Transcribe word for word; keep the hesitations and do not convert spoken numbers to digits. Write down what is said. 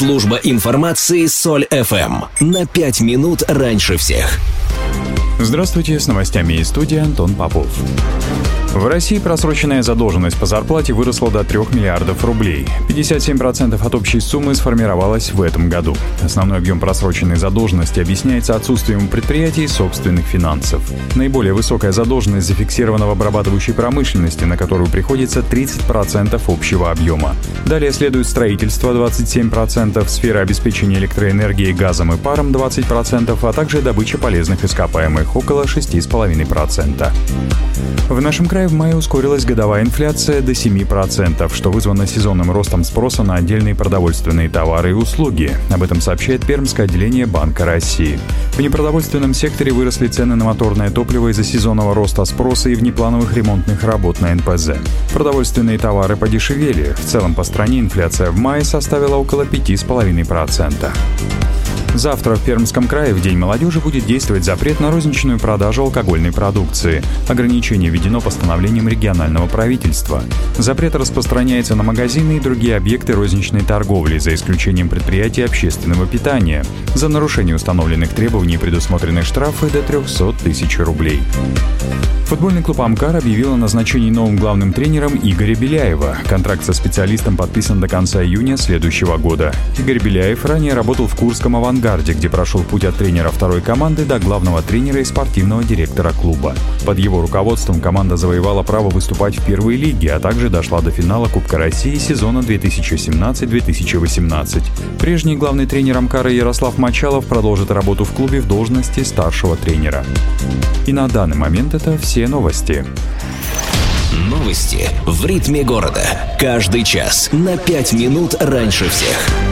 Служба информации Соль эф эм. На пять минут раньше всех. Здравствуйте, с новостями из студии Антон Попов. В России просроченная задолженность по зарплате выросла до трех миллиардов рублей. пятьдесят семь процентов от общей суммы сформировалась в этом году. Основной объем просроченной задолженности объясняется отсутствием у предприятий собственных финансов. Наиболее высокая задолженность зафиксирована в обрабатывающей промышленности, на которую приходится тридцать процентов общего объема. Далее следует строительство двадцать семь процентов, сфера обеспечения электроэнергией, газом и паром двадцать процентов, а также добыча полезных ископаемых около шесть целых пять десятых процента. В нашем крае в мае ускорилась годовая инфляция до семи процентов, что вызвано сезонным ростом спроса на отдельные продовольственные товары и услуги. Об этом сообщает Пермское отделение Банка России. В непродовольственном секторе выросли цены на моторное топливо из-за сезонного роста спроса и внеплановых ремонтных работ на эн пэ зэ. Продовольственные товары подешевели. В целом по стране инфляция в мае составила около пять целых пять десятых процента. Завтра в Пермском крае в День молодежи будет действовать запрет на розничную продажу алкогольной продукции. Ограничение введено постановлением регионального правительства. Запрет распространяется на магазины и другие объекты розничной торговли, за исключением предприятий общественного питания. За нарушение установленных требований предусмотрены штрафы до триста тысяч рублей. Футбольный клуб «Амкар» объявил о назначении новым главным тренером Игоря Беляева. Контракт со специалистом подписан до конца июня следующего года. Игорь Беляев ранее работал в Курском «Авангарде», где прошел путь от тренера второй команды до главного тренера и спортивного директора клуба. Под его руководством команда завоевала право выступать в первой лиге, а также дошла до финала Кубка России сезона две тысячи семнадцать - две тысячи восемнадцать. Прежний главный тренер «Амкара» Ярослав Мочалов продолжит работу в клубе в должности старшего тренера. И на данный момент это все новости. Новости в ритме города. Каждый час на пять минут раньше всех.